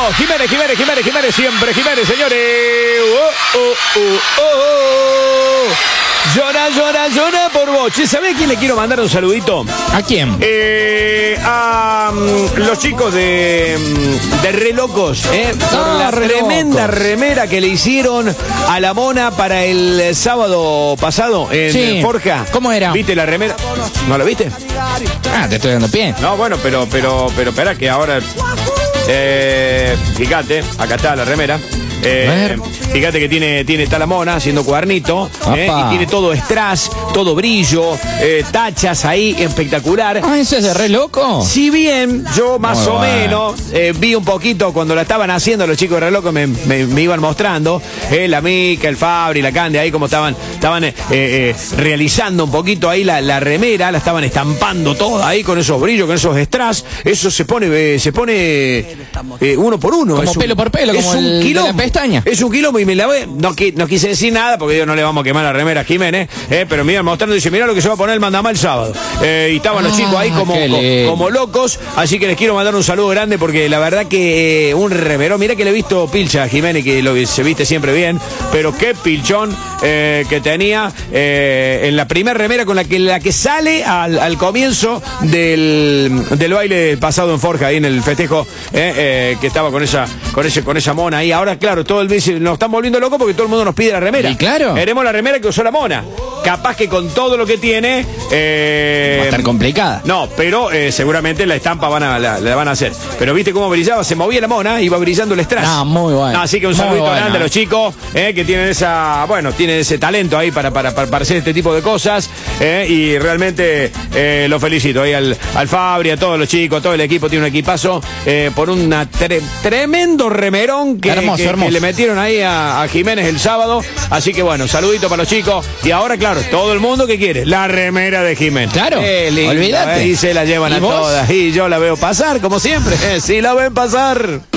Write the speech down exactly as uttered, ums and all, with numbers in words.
Jiménez, Jiménez, Jiménez, Jiménez, siempre Jiménez, señores. Oh, oh, oh, oh. Llora, llora, llora por vos. Che, ¿sabés a quién le quiero mandar un saludito? ¿A quién? Eh, a um, los chicos de, um, de Re Locos, ¿eh? Por Ah, la Re tremenda Locos. remera que le hicieron a la Mona para el sábado pasado en Sí. Forja. ¿Cómo era? ¿Viste la remera? ¿No la viste? Ah, te estoy dando pie. No, bueno, pero, pero, pero, espera que ahora... Eh, fíjate, acá está la remera. Eh, fíjate que tiene, tiene está la Mona haciendo cuadernito, eh, y tiene todo strass, todo brillo, eh, tachas ahí, espectacular. Ah, ¿eso es de Re Loco? Si bien yo más Muy o bueno. menos eh, vi un poquito cuando la estaban haciendo los chicos de Re Loco, me, me, me iban mostrando, eh, la Mica, el Fabri, la Cande, ahí como estaban, estaban eh, eh, realizando un poquito ahí la, la remera, la estaban estampando toda ahí con esos brillos, con esos strass. Eso se pone, eh, se pone eh, uno por uno. Como es un, pelo por pelo, es como un el de quilombo. la pestaña. Es un quilombo y me la voy, no, qui- no quise decir nada porque yo no le vamos a quemar la remera a Jiménez, eh, pero me iban mostrando y dice, mirá lo que se va a poner el mandamá el sábado. Eh, y estaban los Ah, chicos ahí como, qué co- lindo. como locos, así que les quiero mandar un saludo grande porque la verdad que eh, un reverón, mirá que le he visto pilcha a Jiménez, que lo, se viste siempre bien, pero qué pilchón eh, que tenía eh, en la primera remera con la que, la que sale al, al comienzo del, del baile pasado en Forja, ahí en el festejo, eh, eh, que estaba con esa, con ese, con esa Mona ahí. Ahora, claro, todo el mes nos están volviendo locos porque todo el mundo nos pide la remera. Y claro. Queremos la remera que usó la Mona. Capaz que con todo lo que tiene. Eh, Va a estar complicada. No, pero eh, seguramente la estampa van a, la, la van a hacer. Pero viste cómo brillaba, se movía la Mona, iba brillando el strass. No, muy bueno. No, así que un Muy saludito bueno. grande a los chicos eh, que tienen esa, bueno, tienen ese talento ahí para, para, para, para hacer este tipo de cosas. eh, y realmente eh, los felicito ahí al, al Fabri, a todos los chicos, a todo el equipo, tiene un equipazo eh, por un tre- tremendo remerón que, Hermoso, que- que hermoso. le metieron ahí a, a Jiménez el sábado. Así que bueno, saludito para los chicos. Y ahora, claro, todo el mundo que quiere la remera de Jiménez. Claro, Qué lindo, olvídate. eh, y se la llevan ¿Y a vos? todas. Y yo la veo pasar, como siempre. Eh, sí la ven pasar.